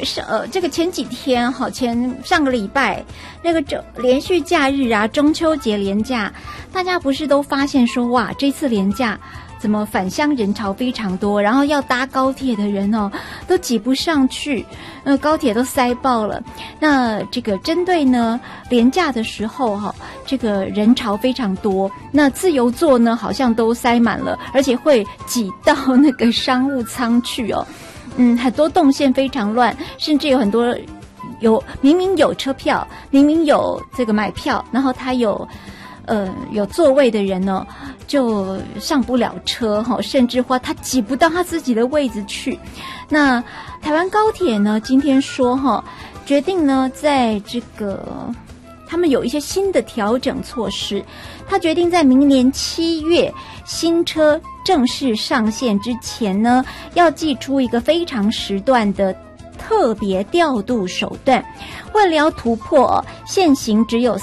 这个前几天上个礼拜那个连续假日啊，中秋节连假，大家不是都发现说哇，这次连假怎么返乡人潮非常多，然后要搭高铁的人都挤不上去，高铁都塞爆了。那这个针对呢连假的时候这个人潮非常多，那自由座呢好像都塞满了，而且会挤到那个商务舱去很多动线非常乱，甚至有很多明明有车票，明明有这个买票，然后他有座位的人就上不了车甚至他挤不到他自己的位置去。那台湾高铁呢今天说决定呢在这个他们有一些新的调整措施，他决定在明年7月新车正式上线之前呢，要祭出一个非常时段的特别调度手段，为了要突破现行只有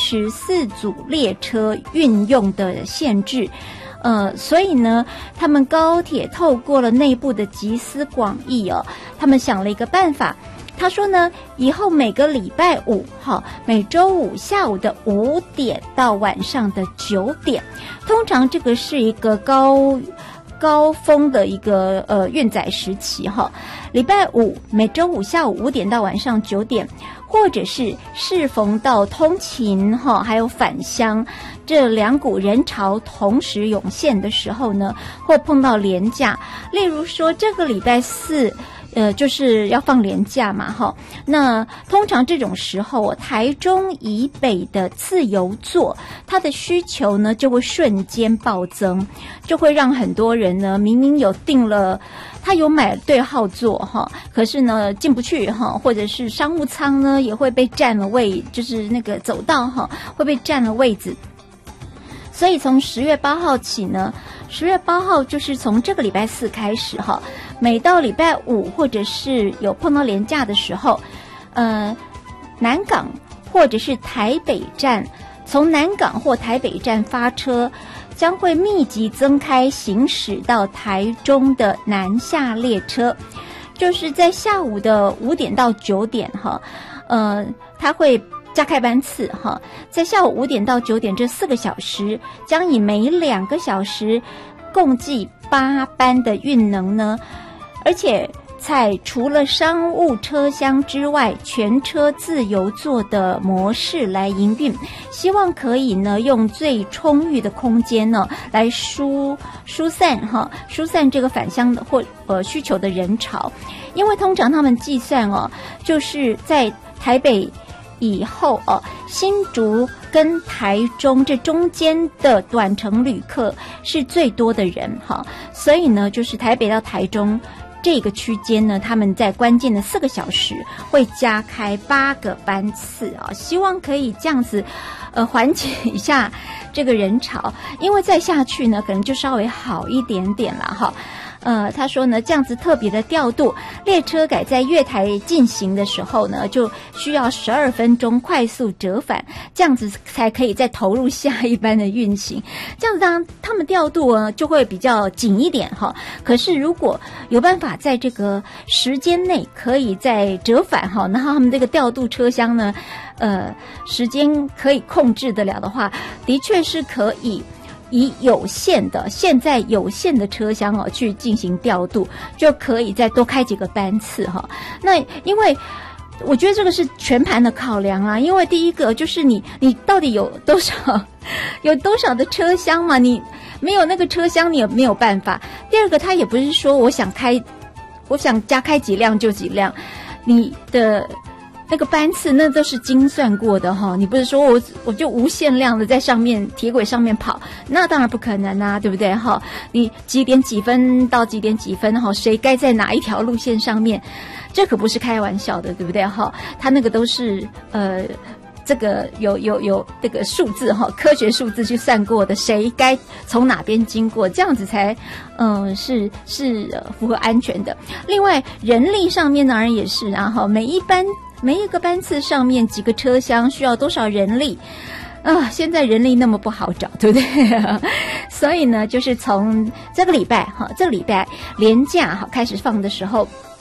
34组列车运用的限制，所以呢，他们高铁透过了内部的集思广益他们想了一个办法。他说呢，以后每个礼拜五每周五下午的5点到晚上的9点，通常这个是一个高峰的一个运载时期礼拜五每周五下午5点到晚上9点，或者是适逢到通勤还有返乡这两股人潮同时涌现的时候呢，或碰到连假，例如说这个礼拜4就是要放连假嘛那通常这种时候台中以北的自由座它的需求呢就会瞬间暴增，就会让很多人呢明明有订了，他有买对号座可是呢进不去或者是商务舱呢也会被占了位，就是那个走道会被占了位置。所以从10月8号起呢，10月8号就是从这个礼拜4开始每到礼拜5或者是有碰到连假的时候，南港或者是台北站，从南港或台北站发车将会密集增开行驶到台中的南下列车，就是在下午的5点到9点它会加开班次在下午5点到9点这4个小时，将以每2个小时共计8班的运能呢，而且采除了商务车厢之外全车自由座的模式来营运，希望可以呢用最充裕的空间呢来疏散这个返乡的或需求的人潮。因为通常他们计算就是在台北以后新竹跟台中这中间的短程旅客是最多的人所以呢就是台北到台中这个区间呢，他们在关键的4个小时会加开8个班次希望可以这样子缓解一下这个人潮，因为再下去呢可能就稍微好一点点啦他说呢，这样子特别的调度，列车改在月台进行的时候呢，就需要12分钟快速折返，这样子才可以再投入下一班的运行。这样子当然他们调度呢就会比较紧一点可是如果有办法在这个时间内可以再折返然后他们这个调度车厢呢时间可以控制得了的话，的确是可以以现在有限的车厢去进行调度，就可以再多开几个班次那因为我觉得这个是全盘的考量啊，因为第一个就是你到底有多少的车厢嘛，你没有那个车厢你也没有办法。第二个他也不是说我想加开几辆就几辆，你的那个班次那都是精算过的你不是说我就无限量的在上面铁轨上面跑，那当然不可能啊，对不对你几点几分到几点几分谁该在哪一条路线上面，这可不是开玩笑的，对不对他那个都是这个有这个数字科学数字去算过的，谁该从哪边经过，这样子才是符合安全的。另外人力上面当然也是每一个班次上面几个车厢需要多少人力现在人力那么不好找，对不对所以呢就是从这个礼拜连假开始放的时候，